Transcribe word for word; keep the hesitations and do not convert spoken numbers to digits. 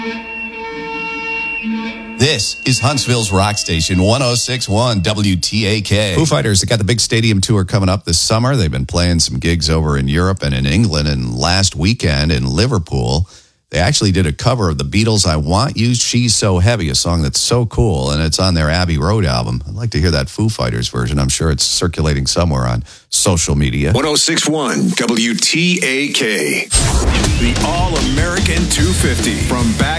This is Huntsville's rock station, one oh six point one W T A K. Foo Fighters, they got the big stadium tour coming up this summer. They've been playing some gigs over in Europe and in England. And last weekend in Liverpool, they actually did a cover of the Beatles' I Want You, She's So Heavy, a song that's so cool, and it's on their Abbey Road album. I'd like to hear that Foo Fighters version. I'm sure it's circulating somewhere on social media. one oh six point one W T A K. The All-American two fifty from back